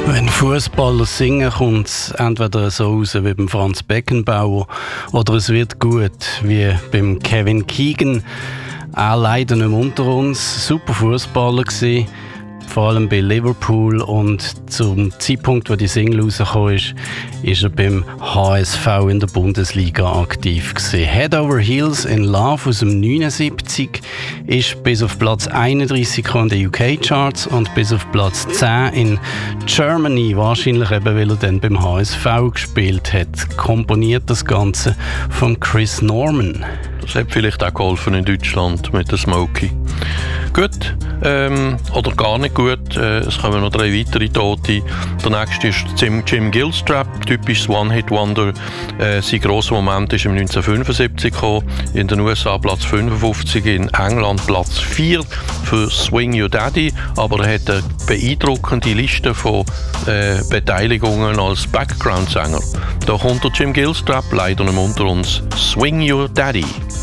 Wenn Fußballer singen, kommt es entweder so raus wie beim Franz Beckenbauer oder es wird gut wie beim Kevin Keegan. Er leider nicht mehr unter uns, super Fußballer gewesen, vor allem bei Liverpool, und zum Zeitpunkt, wo die Single rausgekommen ist er beim HSV in der Bundesliga aktiv gewesen. Head Over Heels in Love aus dem 79 ist bis auf Platz 31 in den UK-Charts und bis auf Platz 10 in Germany, wahrscheinlich eben, weil er dann beim HSV gespielt hat. Komponiert das Ganze von Chris Norman. Das hat vielleicht auch geholfen in Deutschland mit der Smokey. Gut, oder gar nicht gut. Es kommen noch 3 weitere Tote. Der nächste ist Jim Gilstrap, typisches One-Hit-Wonder. Sein grosser Moment ist im 1975 gekommen. In den USA Platz 55, in England Platz 4 für Swing Your Daddy. Aber er hat eine beeindruckende Liste von Beteiligungen als Background-Sänger. Da kommt der Jim Gilstrap, leider nicht unter uns. Swing Your Daddy.